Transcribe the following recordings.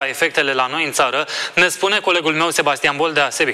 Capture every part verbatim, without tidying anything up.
efectele la noi în țară, ne spune colegul meu Sebastian Boldea. Sebi.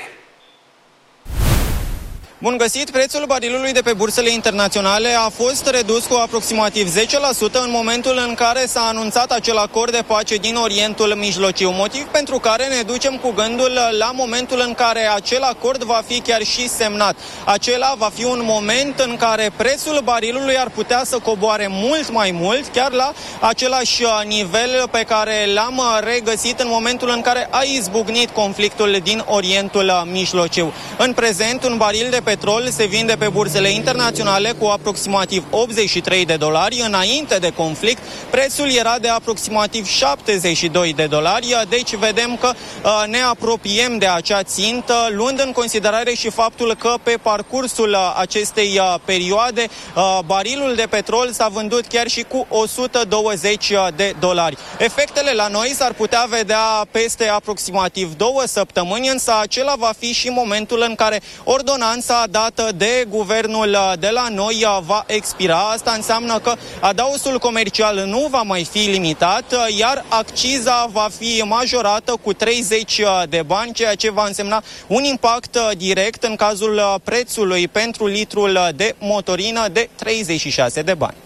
Bun găsit! Prețul barilului de pe bursele internaționale a fost redus cu aproximativ zece la sută în momentul în care s-a anunțat acel acord de pace din Orientul Mijlociu, motiv pentru care ne ducem cu gândul la momentul în care acel acord va fi chiar și semnat. Acela va fi un moment în care prețul barilului ar putea să coboare mult mai mult, chiar la același nivel pe care l-am regăsit în momentul în care a izbucnit conflictul din Orientul Mijlociu. În prezent, un baril de petrol se vinde pe bursele internaționale cu aproximativ optzeci și trei de dolari. Înainte de conflict, prețul era de aproximativ șaptezeci și doi de dolari, deci vedem că uh, ne apropiem de acea țintă, luând în considerare și faptul că pe parcursul uh, acestei uh, perioade uh, barilul de petrol s-a vândut chiar și cu o sută douăzeci de dolari. Efectele la noi s-ar putea vedea peste aproximativ două săptămâni, însă acela va fi și momentul în care ordonanța dată de guvernul de la noi va expira. Asta înseamnă că adausul comercial nu va mai fi limitat, iar acciza va fi majorată cu treizeci de bani, ceea ce va însemna un impact direct în cazul prețului pentru litrul de motorină de treizeci și șase de bani.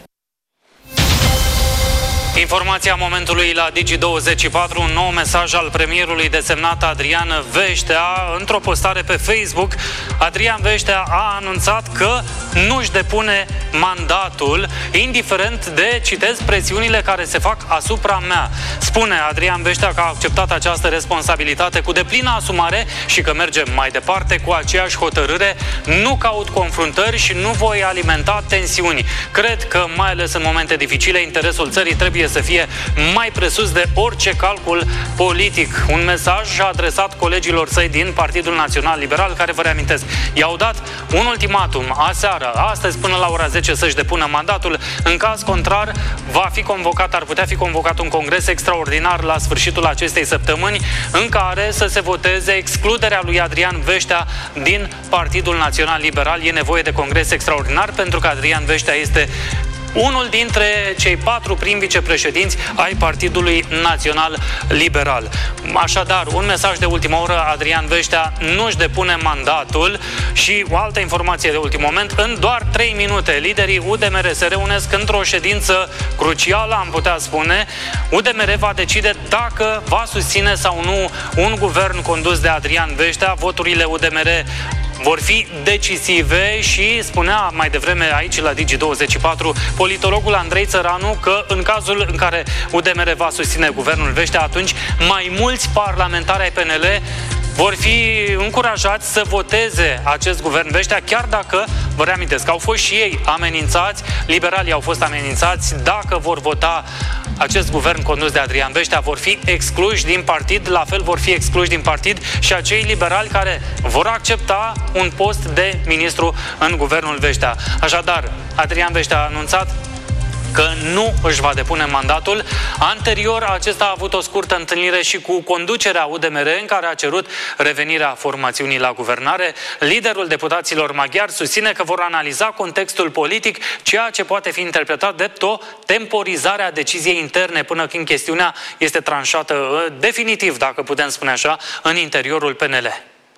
Informația momentului la Digi douăzeci și patru, un nou mesaj al premierului desemnat Adrian Veștea. Într-o postare pe Facebook, Adrian Veștea a anunțat că nu-și depune mandatul, indiferent de, citez, presiunile care se fac asupra mea. Spune Adrian Veștea că a acceptat această responsabilitate cu deplină asumare și că merge mai departe cu aceeași hotărâre. Nu caut confruntări și nu voi alimenta tensiuni. Cred că, mai ales în momente dificile, interesul țării trebuie să fie mai presus de orice calcul politic. Un mesaj adresat colegilor săi din Partidul Național Liberal, care, vă reamintesc, i-au dat un ultimatum aseară, astăzi până la ora zece să-și depună mandatul. În caz contrar, va fi convocat, ar putea fi convocat un congres extraordinar la sfârșitul acestei săptămâni, în care să se voteze excluderea lui Adrian Veștea din Partidul Național Liberal. E nevoie de congres extraordinar pentru că Adrian Veștea este unul dintre cei patru primi vicepreședinți ai Partidului Național Liberal. Așadar, un mesaj de ultimă oră, Adrian Veștea nu-și depune mandatul. Și o altă informație de ultim moment, în doar trei minute, liderii U D M R se reunesc într-o ședință crucială, am putea spune. U D M R va decide dacă va susține sau nu un guvern condus de Adrian Veștea. Voturile U D M R vor fi decisive și spunea mai devreme aici la Digi douăzeci și patru politologul Andrei Țăranu că în cazul în care U D M R va susține guvernul Veștea, atunci mai mulți parlamentari ai P N L vor fi încurajați să voteze acest guvern Veștea, chiar dacă, vă reamintesc, au fost și ei amenințați, liberalii au fost amenințați, dacă vor vota acest guvern condus de Adrian Veștea, vor fi excluși din partid, la fel vor fi excluși din partid și acei liberali care vor accepta un post de ministru în guvernul Veștea. Așadar, Adrian Veștea a anunțat că nu își va depune mandatul. Anterior, acesta a avut o scurtă întâlnire și cu conducerea U D M R, în care a cerut revenirea formațiunii la guvernare. Liderul deputaților maghiari susține că vor analiza contextul politic, ceea ce poate fi interpretat drept o temporizare a deciziei interne până când chestiunea este tranșată definitiv, dacă putem spune așa, în interiorul P N L.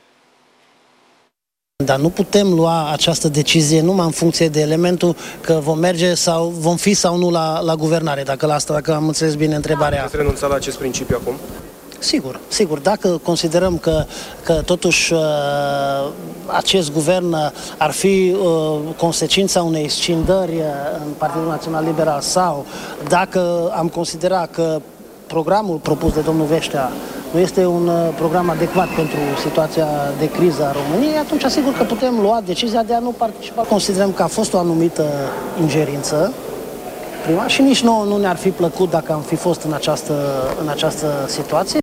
Dar nu putem lua această decizie numai în funcție de elementul că vom merge sau vom fi sau nu la, la guvernare, dacă la asta, dacă am înțeles bine întrebarea. Ați renunțat la acest principiu acum? Sigur, sigur. Dacă considerăm că, că totuși uh, acest guvern ar fi uh, consecința unei scindări uh, în Partidul Național Liberal sau dacă am considerat că programul propus de domnul Veștea nu este un uh, program adecvat pentru situația de criză a României, atunci asigur că putem lua decizia de a nu participa. Considerăm că a fost o anumită ingerință, prima, și nici nouă nu ne-ar fi plăcut dacă am fi fost în această, în această situație.